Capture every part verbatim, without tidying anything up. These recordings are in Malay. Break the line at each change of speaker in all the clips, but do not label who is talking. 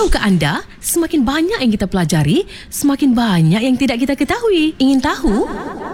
Tahukah anda, semakin banyak yang kita pelajari, semakin banyak yang tidak kita ketahui. Ingin tahu?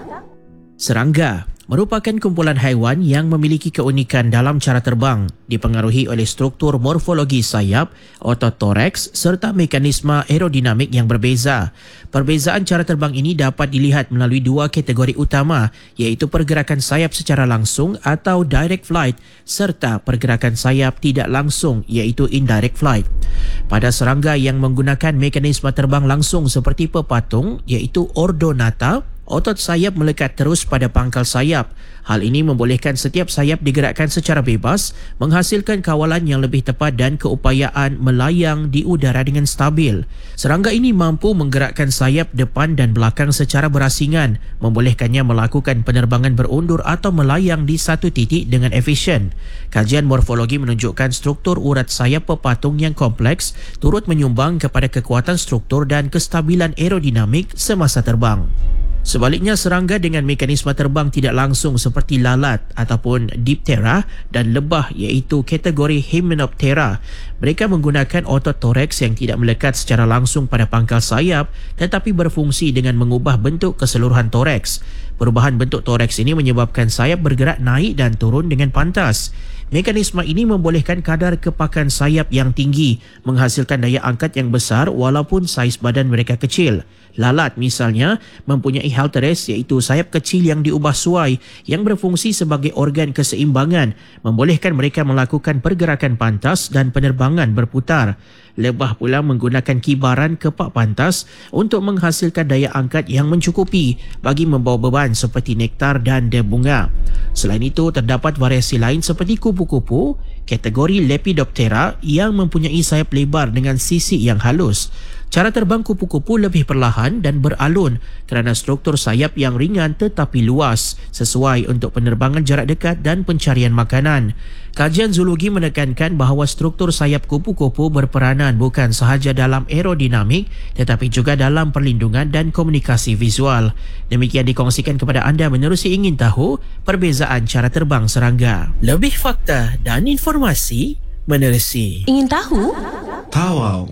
Serangga merupakan kumpulan haiwan yang memiliki keunikan dalam cara terbang, dipengaruhi oleh struktur morfologi sayap, otot toraks serta mekanisme aerodinamik yang berbeza. Perbezaan cara terbang ini dapat dilihat melalui dua kategori utama, iaitu pergerakan sayap secara langsung atau direct flight serta pergerakan sayap tidak langsung iaitu indirect flight. Pada serangga yang menggunakan mekanisme terbang langsung seperti pepatung iaitu Ordonata, otot sayap melekat terus pada pangkal sayap. Hal ini membolehkan setiap sayap digerakkan secara bebas, menghasilkan kawalan yang lebih tepat dan keupayaan melayang di udara dengan stabil. Serangga ini mampu menggerakkan sayap depan dan belakang secara berasingan, membolehkannya melakukan penerbangan berundur atau melayang di satu titik dengan efisien. Kajian morfologi menunjukkan struktur urat sayap pepatung yang kompleks turut menyumbang kepada kekuatan struktur dan kestabilan aerodinamik semasa terbang. Sebaliknya, serangga dengan mekanisme terbang tidak langsung seperti lalat ataupun diptera dan lebah iaitu kategori Hymenoptera. Mereka menggunakan otot toraks yang tidak melekat secara langsung pada pangkal sayap tetapi berfungsi dengan mengubah bentuk keseluruhan toraks. Perubahan bentuk toraks ini menyebabkan sayap bergerak naik dan turun dengan pantas. Mekanisme ini membolehkan kadar kepakan sayap yang tinggi, menghasilkan daya angkat yang besar walaupun saiz badan mereka kecil. Lalat misalnya mempunyai halteres iaitu sayap kecil yang diubah suai yang berfungsi sebagai organ keseimbangan, membolehkan mereka melakukan pergerakan pantas dan penerbangan berputar. Lebah pula menggunakan kibaran kepak pantas untuk menghasilkan daya angkat yang mencukupi bagi membawa beban seperti nektar dan dea bunga. Selain itu, terdapat variasi lain seperti kupu-kupu, kategori Lepidoptera yang mempunyai sayap lebar dengan sisi yang halus. Cara terbang kupu-kupu lebih perlahan dan beralun kerana struktur sayap yang ringan tetapi luas, sesuai untuk penerbangan jarak dekat dan pencarian makanan. Kajian zoologi menekankan bahawa struktur sayap kupu-kupu berperanan bukan sahaja dalam aerodinamik tetapi juga dalam perlindungan dan komunikasi visual. Demikian dikongsikan kepada anda menerusi ingin tahu perbezaan cara terbang serangga. Lebih fakta dan informasi menerusi
Ingin tahu?
Tawau.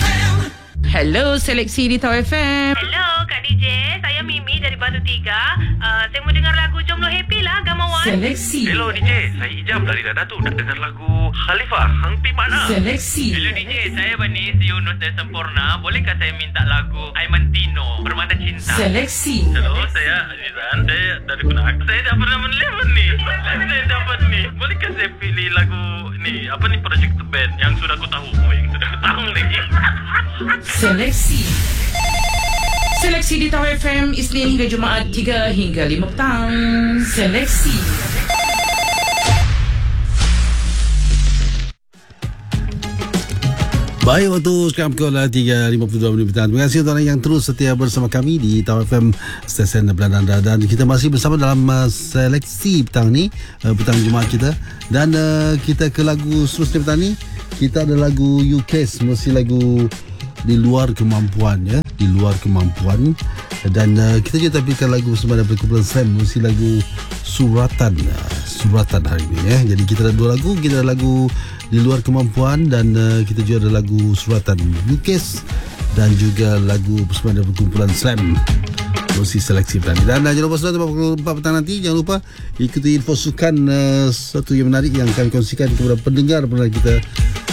Hello, Seleksi di Tawau F M.
Hello, Kak D J. Saya Mimi dari Batu Tiga. Uh, saya mau dengar lagu Jomblo Happy lah, Gamawan.
Seleksi.
Hello D J, saya Ijam dari Dadatu nak dengar lagu Khalifah, Hang Pi Mana.
Seleksi.
Hello D J, saya Banis, Yunus dan Sempurna. Bolehkah saya minta lagu Aiman Tino, Permata Cinta?
Seleksi.
Hello, saya Azizan. Saya dari Perak. Saya tak pernah menelepon ni. Saya dapat ni. Bolehkah saya pilih lagu ni? Apa ni project band yang sudah aku tahu? Oh, yang sudah aku tahu lagi.
Seleksi. Seleksi di Tawau F M Isnin hingga Jumaat tiga hingga lima petang. Seleksi.
Baik, waktu sekarang pukul tiga lima puluh dua minit petang. Terima kasih tuan yang terus setia bersama kami di Tawau F M stesen Belandang anda. Dan kita masih bersama dalam uh, seleksi petang ni, uh, petang Jumaat kita. Dan uh, kita ke lagu seterusnya petang ni. Kita ada lagu U K S, mesti lagu di luar kemampuan ya, di luar kemampuan. Dan uh, kita juga tampilkan lagu bersama dengan kumpulan Slam, mesti lagu Suratan, uh, Suratan hari ini ya. Jadi kita ada dua lagu, kita ada lagu di luar kemampuan dan uh, kita juga ada lagu Suratan U K S dan juga lagu bersama dengan kumpulan Slam. Mesti seleksi petang. Dan uh, jangan lupa sudah pukul empat petang nanti, jangan lupa ikuti info sukan uh, satu yang menarik yang kami kongsikan kepada pendengar-pendengar kita